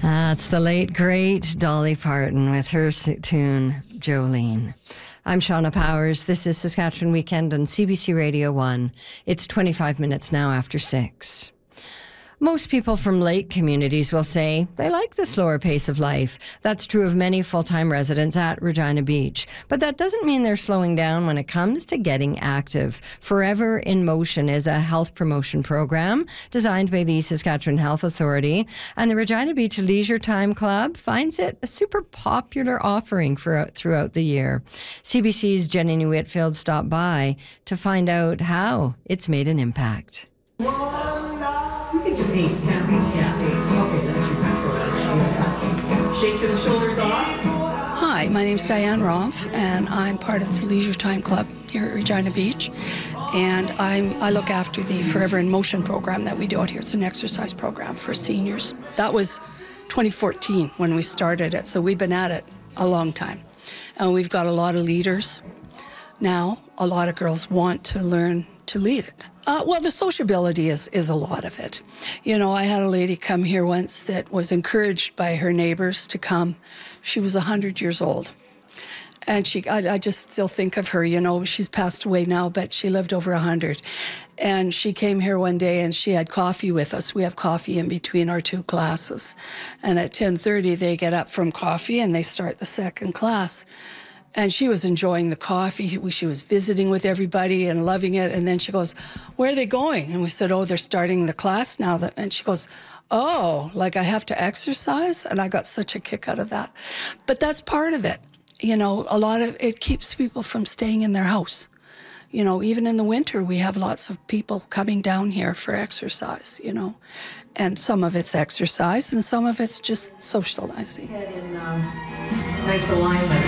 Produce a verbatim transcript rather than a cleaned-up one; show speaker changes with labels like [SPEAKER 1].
[SPEAKER 1] That's the late, great Dolly Parton with her tune, Jolene. I'm Shauna Powers. This is Saskatchewan Weekend on C B C Radio one. It's twenty-five minutes now after six. Most people from lake communities will say they like the slower pace of life. That's true of many full-time residents at Regina Beach. But that doesn't mean they're slowing down when it comes to getting active. Forever in Motion is a health promotion program designed by the Saskatchewan Health Authority, and the Regina Beach Leisure Time Club finds it a super popular offering for throughout the year. C B C's Jenny New Whitfield stopped by to find out how it's made an impact.
[SPEAKER 2] Eight, can't be, yeah, eight. Okay, that's your Shake the shoulders off.
[SPEAKER 3] Hi, my name's Diane Roth, and I'm part of the Leisure Time Club here at Regina Beach. And I'm, I look after the Forever in Motion program that we do out here. It's an exercise program for seniors. That was twenty fourteen when we started it, so we've been at it a long time. And we've got a lot of leaders now. A lot of girls want to learn to lead it. Uh, well, the sociability is, is a lot of it. You know, I had a lady come here once that was encouraged by her neighbors to come. She was one hundred years old. And she, I, I just still think of her, you know, she's passed away now, but she lived over one hundred. And she came here one day and she had coffee with us. We have coffee in between our two classes. And at ten thirty, they get up from coffee and they start the second class. And she was enjoying the coffee. She was visiting with everybody and loving it. And then she goes, where are they going? And we said, oh, they're starting the class now. And she goes, oh, like I have to exercise? And I got such a kick out of that. But that's part of it. You know, a lot of it keeps people from staying in their house. You know, even in the winter, we have lots of people coming down here for exercise, you know. And some of it's exercise and some of it's just socializing.
[SPEAKER 2] Head in um, nice alignment.